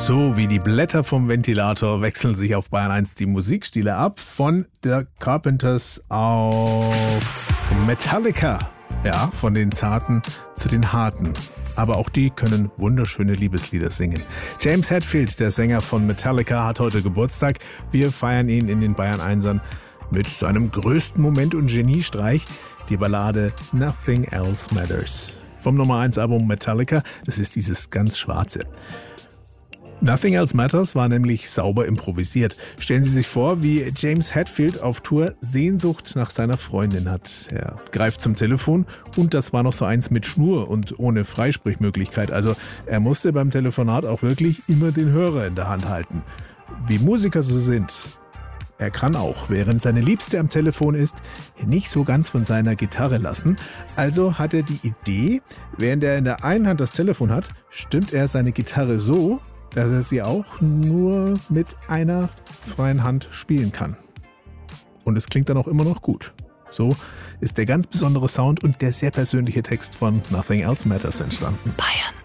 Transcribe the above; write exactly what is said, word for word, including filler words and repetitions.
So wie die Blätter vom Ventilator wechseln sich auf Bayern eins die Musikstile ab. Von The Carpenters auf Metallica. Ja, von den Zarten zu den Harten. Aber auch die können wunderschöne Liebeslieder singen. James Hetfield, der Sänger von Metallica, hat heute Geburtstag. Wir feiern ihn in den Bayern Einsern mit seinem größten Moment und Geniestreich, die Ballade Nothing Else Matters. Vom Nummer eins Album Metallica, das ist dieses ganz schwarze. Nothing Else Matters war nämlich sauber improvisiert. Stellen Sie sich vor, wie James Hetfield auf Tour Sehnsucht nach seiner Freundin hat. Er greift zum Telefon und das war noch so eins mit Schnur und ohne Freisprechmöglichkeit. Also er musste beim Telefonat auch wirklich immer den Hörer in der Hand halten. Wie Musiker so sind. Er kann auch, während seine Liebste am Telefon ist, nicht so ganz von seiner Gitarre lassen. Also hat er die Idee, während er in der einen Hand das Telefon hat, stimmt er seine Gitarre so, dass er sie auch nur mit einer freien Hand spielen kann. Und es klingt dann auch immer noch gut. So ist der ganz besondere Sound und der sehr persönliche Text von Nothing Else Matters entstanden. Bayern